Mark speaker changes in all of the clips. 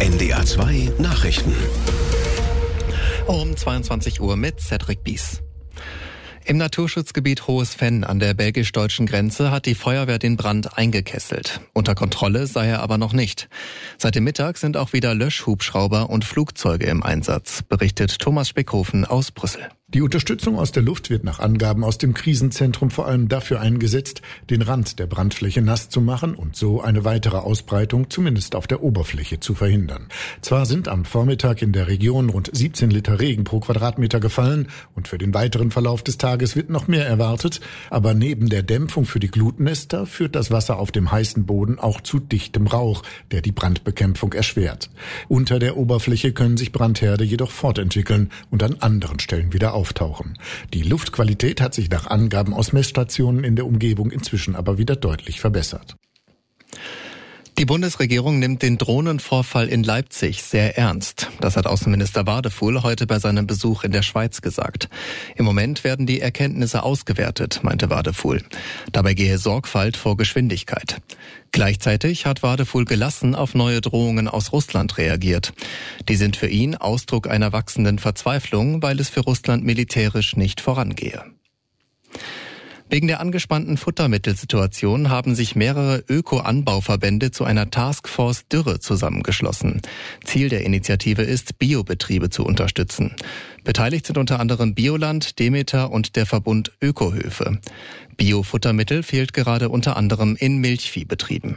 Speaker 1: NDR 2 Nachrichten.
Speaker 2: Um 22 Uhr mit Cedric Bies. Im Naturschutzgebiet Hohes Venn an der belgisch-deutschen Grenze hat die Feuerwehr den Brand eingekesselt. Unter Kontrolle sei er aber noch nicht. Seit dem Mittag sind auch wieder Löschhubschrauber und Flugzeuge im Einsatz, berichtet Thomas Speckhofen aus Brüssel.
Speaker 3: Die Unterstützung aus der Luft wird nach Angaben aus dem Krisenzentrum vor allem dafür eingesetzt, den Rand der Brandfläche nass zu machen und so eine weitere Ausbreitung zumindest auf der Oberfläche zu verhindern. Zwar sind am Vormittag in der Region rund 17 Liter Regen pro Quadratmeter gefallen und für den weiteren Verlauf des Tages wird noch mehr erwartet, aber neben der Dämpfung für die Glutnester führt das Wasser auf dem heißen Boden auch zu dichtem Rauch, der die Brandbekämpfung erschwert. Unter der Oberfläche können sich Brandherde jedoch fortentwickeln und an anderen Stellen wieder auftauchen. Die Luftqualität hat sich nach Angaben aus Messstationen in der Umgebung inzwischen aber wieder deutlich verbessert.
Speaker 2: Die Bundesregierung nimmt den Drohnenvorfall in Leipzig sehr ernst. Das hat Außenminister Wadefuhl heute bei seinem Besuch in der Schweiz gesagt. Im Moment werden die Erkenntnisse ausgewertet, meinte Wadefuhl. Dabei gehe Sorgfalt vor Geschwindigkeit. Gleichzeitig hat Wadefuhl gelassen auf neue Drohungen aus Russland reagiert. Die sind für ihn Ausdruck einer wachsenden Verzweiflung, weil es für Russland militärisch nicht vorangehe. Wegen der angespannten Futtermittelsituation haben sich mehrere Öko-Anbauverbände zu einer Taskforce Dürre zusammengeschlossen. Ziel der Initiative ist, Biobetriebe zu unterstützen. Beteiligt sind unter anderem Bioland, Demeter und der Verbund Ökohöfe. Biofuttermittel fehlt gerade unter anderem in Milchviehbetrieben.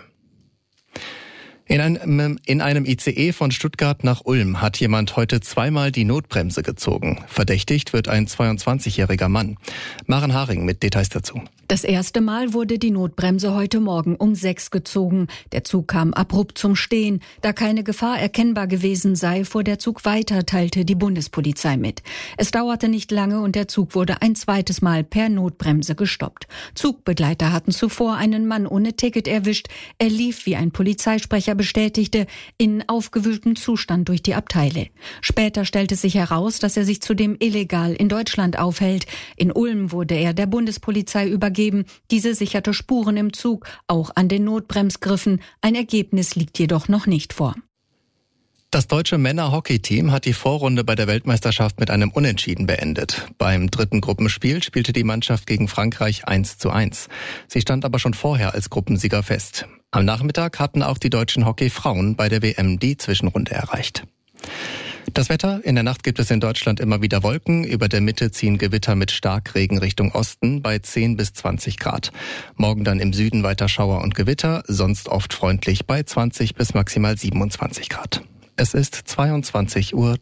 Speaker 2: In einem ICE von Stuttgart nach Ulm hat jemand heute zweimal die Notbremse gezogen. Verdächtigt wird ein 22-jähriger Mann. Maren Haring mit Details dazu.
Speaker 4: Das erste Mal wurde die Notbremse heute Morgen um 6 gezogen. Der Zug kam abrupt zum Stehen. Da keine Gefahr erkennbar gewesen sei, fuhr der Zug weiter, teilte die Bundespolizei mit. Es dauerte nicht lange und der Zug wurde ein zweites Mal per Notbremse gestoppt. Zugbegleiter hatten zuvor einen Mann ohne Ticket erwischt. Er lief, wie ein Polizeisprecher bestätigte, in aufgewühltem Zustand durch die Abteile. Später stellte sich heraus, dass er sich zudem illegal in Deutschland aufhält. In Ulm wurde er der Bundespolizei übergeben. Diese sicherte Spuren im Zug, auch an den Notbremsgriffen. Ein Ergebnis liegt jedoch noch nicht vor.
Speaker 2: Das deutsche Männer-Hockey-Team hat die Vorrunde bei der Weltmeisterschaft mit einem Unentschieden beendet. Beim dritten Gruppenspiel spielte die Mannschaft gegen Frankreich 1:1. Sie stand aber schon vorher als Gruppensieger fest. Am Nachmittag hatten auch die deutschen Hockeyfrauen bei der WM die Zwischenrunde erreicht. Das Wetter: In der Nacht gibt es in Deutschland immer wieder Wolken. Über der Mitte ziehen Gewitter mit Starkregen Richtung Osten bei 10 bis 20 Grad. Morgen dann im Süden weiter Schauer und Gewitter, sonst oft freundlich bei 20 bis maximal 27 Grad. Es ist 22:03 Uhr.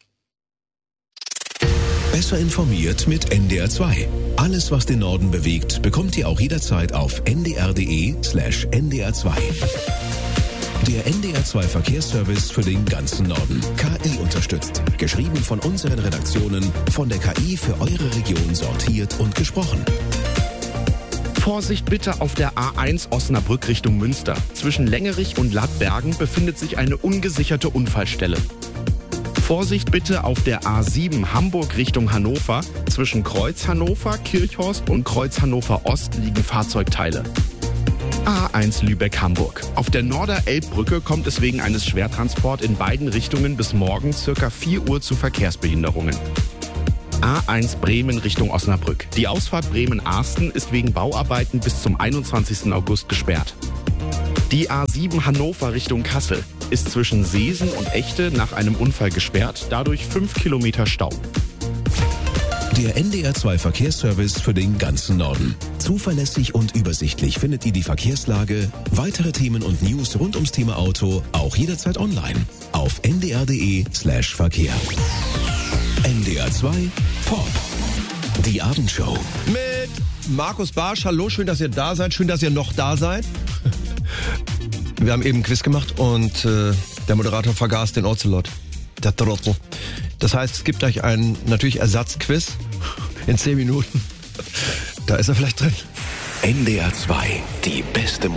Speaker 1: Besser informiert mit NDR 2. Alles, was den Norden bewegt, bekommt ihr auch jederzeit auf ndr.de/ndr2. Der NDR 2 Verkehrsservice für den ganzen Norden. KI unterstützt. Geschrieben von unseren Redaktionen, von der KI für eure Region sortiert und gesprochen.
Speaker 5: Vorsicht bitte auf der A1 Osnabrück Richtung Münster. Zwischen Längerich und Ladbergen befindet sich eine ungesicherte Unfallstelle. Vorsicht bitte auf der A7 Hamburg Richtung Hannover. Zwischen Kreuz Hannover, Kirchhorst und Kreuz Hannover Ost liegen Fahrzeugteile. A1 Lübeck-Hamburg. Auf der Norder-Elbbrücke kommt es wegen eines Schwertransports in beiden Richtungen bis morgen ca. 4 Uhr zu Verkehrsbehinderungen. A1 Bremen Richtung Osnabrück. Die Ausfahrt Bremen-Arsten ist wegen Bauarbeiten bis zum 21. August gesperrt. Die A7 Hannover Richtung Kassel ist zwischen Seesen und Echte nach einem Unfall gesperrt, dadurch 5 Kilometer Stau.
Speaker 1: Der NDR 2 Verkehrsservice für den ganzen Norden. Zuverlässig und übersichtlich findet ihr die Verkehrslage, weitere Themen und News rund ums Thema Auto auch jederzeit online auf ndr.de/Verkehr. NDR 2 Pop. Die Abendshow.
Speaker 6: Mit Markus Barsch. Hallo, schön, dass ihr da seid. Schön, dass ihr noch da seid. Wir haben eben ein Quiz gemacht und der Moderator vergaß den Ocelot. Der Trottel. Das heißt, es gibt gleich einen natürlich Ersatzquiz in 10 Minuten. Da ist er vielleicht drin.
Speaker 1: NDR 2, die beste Musik.